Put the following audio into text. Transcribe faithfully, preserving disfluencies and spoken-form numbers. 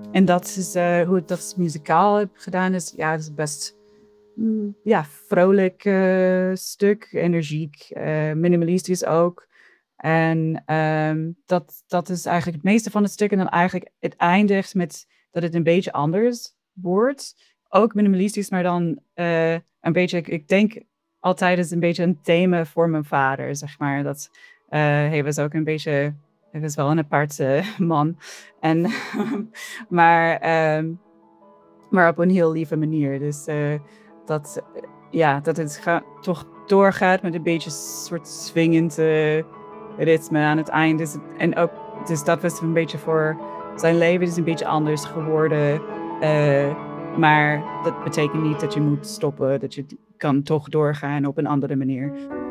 En dat is uh, hoe ik dat muzikaal heb gedaan. Is, ja, het is best mm, ja, vrolijk uh, stuk, energiek, uh, minimalistisch ook. En um, dat, dat is eigenlijk het meeste van het stuk. En dan eigenlijk het eindigt met dat het een beetje anders wordt. Ook minimalistisch, maar dan uh, een beetje, ik, ik denk altijd is een beetje een thema voor mijn vader, zeg maar. Dat uh, hij was ook een beetje, hij was wel een aparte man. En, maar, um, maar op een heel lieve manier. Dus uh, dat, ja, dat het ga, toch doorgaat met een beetje soort swingend uh, ritme aan het eind. Dus, en ook, dus dat was een beetje voor zijn leven is een beetje anders geworden. Uh, maar dat betekent niet dat je moet stoppen. Dat je kan toch doorgaan op een andere manier.